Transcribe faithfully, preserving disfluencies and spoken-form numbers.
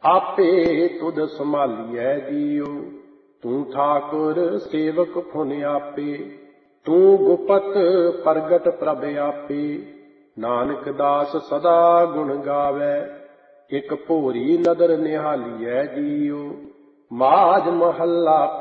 आपे तुद संभालिए जियो, तू ठाकुर सेवक फुन आपे। तू गुपत प्रगट प्रभ आपे, नानक दास सदा गुण गावे। एक भोरी नदर निहालिए जियो, माज महला